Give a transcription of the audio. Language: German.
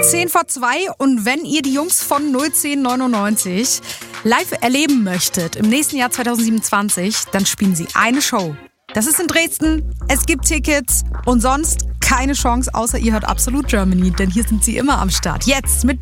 10:10 und wenn ihr die Jungs von 01099 live erleben möchtet im nächsten Jahr 2027, dann spielen sie eine Show. Das ist in Dresden, es gibt Tickets und sonst keine Chance, außer ihr hört Absolut Germany, denn hier sind sie immer am Start. Jetzt mit